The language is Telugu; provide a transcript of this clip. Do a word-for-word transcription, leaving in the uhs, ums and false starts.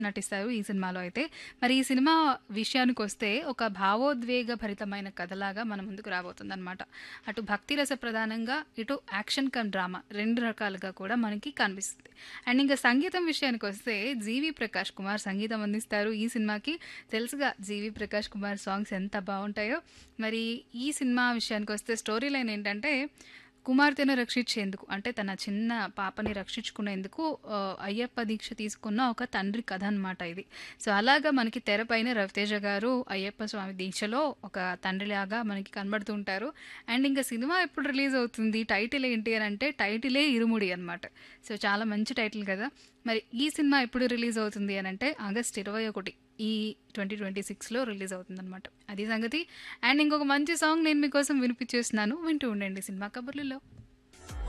నటిస్తారు ఈ సినిమాలో అయితే. మరి ఈ సినిమా విషయానికొస్తే ఒక భావోద్వేగ భరితమైన కథలాగా మన ముందుకు రాబోతుందనమాట. అటు భక్తి రస ప్రధానంగా, ఇటు యాక్షన్ కమ్ డ్రామా రెండు రకాలుగా కూడా మనకి కనిపిస్తుంది. అండ్ ఇంకా సంగీతం విషయానికొస్తే 'జీవి ప్రకాష్ కుమార్' సంగీతం అందిస్తారు ఈ సినిమాకి. తెలుసుగా 'జీవి ప్రకాష్ కుమార్' సాంగ్స్ ఎంత బావుంటాయో. మరి ఈ సినిమా విషయానికొస్తే స్టోరీ లైన్ ఏంటంటే కుమార్తెను రక్షించేందుకు అంటే తన చిన్న పాపని రక్షించుకునేందుకు ఆహ్, అయ్యప్ప దీక్ష తీసుకున్న ఒక తండ్రి కథ అనమాట ఇది. సో, అలాగా మనకి తెరపైన రవితేజ గారు అయ్యప్ప స్వామి దీక్షలో ఒక తండ్రిలాగా మనకి కనబడుతూ ఉంటారు. అండ్ ఇంకా సినిమా ఎప్పుడు రిలీజ్ అవుతుంది? టైటిల్ ఏంటి అనంటే టైటిలే 'ఇరుముడి' అనమాట. సో, చాలా మంచి టైటిల్ కదా! మరి ఈ సినిమా ఎప్పుడు రిలీజ్ అవుతుంది అనంటే ఆగస్ట్ ఇరవై ఒకటి ఈ రెండు వేల ఇరవై ఆరులో రిలీజ్ అవుతుందనమాట. అది సంగతి. అండ్ ఇంకొక మంచి సాంగ్ నేను మీకోసం వినిపించేస్తున్నాను. వింటూ ఉండండి సినిమా కబుర్లలో.